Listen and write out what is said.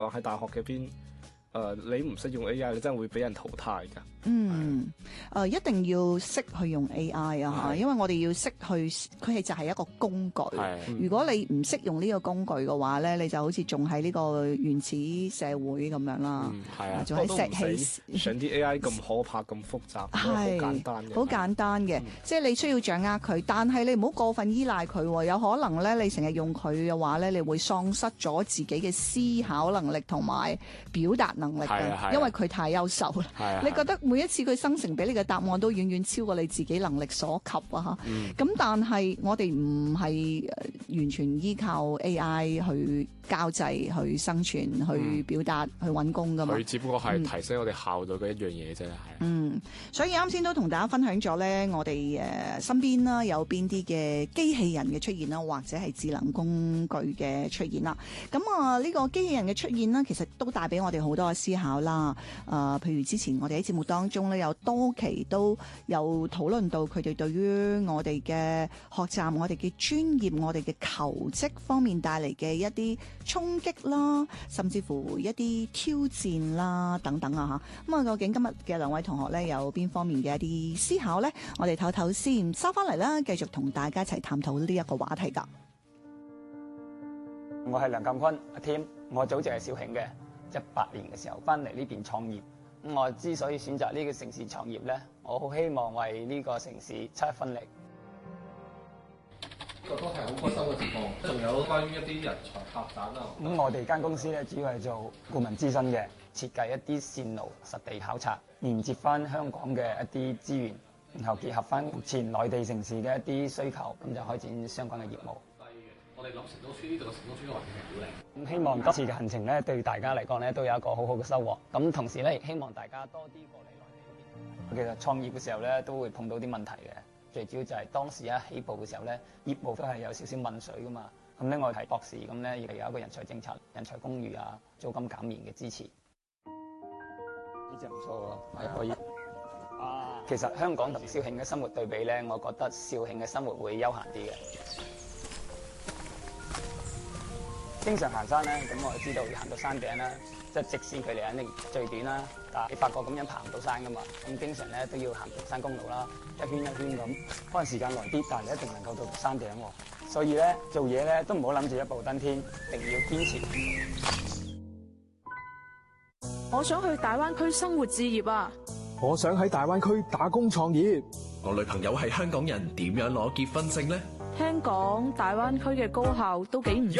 喺大學嘅邊，你唔識用 AI，你真係會俾人淘汰㗎。 一定要識去用 AI 啊，因為我哋要識去，佢就係一個工具。如果你唔識用呢個工具嘅話咧，你就好似仲喺呢個原始社會咁樣啦。仲喺石器上啲 AI 咁可怕、咁複雜，好簡單嘅。 好簡單嘅，即係你需要掌握佢，但係你唔好過分依賴佢喎。有可能咧，你成日用佢嘅話咧，你會喪失咗自己嘅思考能力同埋表達能力嘅，因為佢太優秀啦。你覺得每一次佢生成俾你嘅答案都遠遠超過你自己能力所及啊！咁但係我哋唔係完全依靠 AI 去交際、去生存、去表達、去揾工噶嘛。 佢只不過係提升我哋效率嘅一樣嘢啫，係。 所以啱先都同大家分享咗咧，我哋身邊啦有邊啲嘅機器人嘅出現啦，或者係智能工具嘅出現啦。咁呢個機器人嘅出現呢，其實都帶俾我哋好多嘅思考啦。譬如之前我哋喺節目當中咧，有多期都有討論到佢哋對於我哋嘅學習、我哋嘅專業、我哋嘅求職方面帶嚟嘅一啲衝擊啦，甚至乎一啲挑戰啦等等啊嚇。咁究竟今日嘅兩位同學咧有邊方面嘅一啲思考咧？我哋唞唞先，收翻嚟啦，繼續同大家一齊探討呢一個話題㗎。 我係梁鑑坤阿 Tim， 我祖籍係肇慶嘅，18年嘅時候翻嚟呢邊創業。我之所以選擇呢個城市創業咧，我好希望為呢個城市出一分力。 呢個都係好開心嘅情況。仲有關於一啲人才發展啊。 咁我哋間公司咧主要係做顧問諮詢嘅，設計一啲線路實地考察，連接翻香港嘅一啲資源，然後結合翻目前內地城市嘅一啲需求，咁就開展相關嘅業務。 我哋諗成都村呢度嘅成都村嘅環境係好靚。 咁希望今次嘅行程咧，對大家嚟講咧都有一個好好嘅收穫。咁同時咧，亦希望大家多啲過嚟內地嗰邊。其實創業嘅時候咧，都會碰到啲問題嘅。最主要就係當時一起步嘅時候咧，業務都係有少少問水噶嘛。咁咧，我係博士，咁咧亦係有一個人才政策、人才公寓啊、租金減免嘅支持。呢隻唔錯喎，係可以。其實香港同肇慶嘅生活對比咧，我覺得肇慶嘅生活會悠閒啲嘅。經常行山咧，咁我就知道要行到山頂啦，即係直線距離肯定最短啦。但係你發覺咁樣爬唔到山噶嘛，咁經常咧都要行平山公路啦，一圈一圈咁，可能時間耐啲，但係你一定能夠到山頂喎。所以咧做嘢咧都唔好諗住一步登天，一定要堅持。 我想去大灣區生活置業啊！ 我想喺大灣區打工創業。 我女朋友係香港人，點樣攞結婚證呢？ 聽講大灣區嘅高校都幾唔錯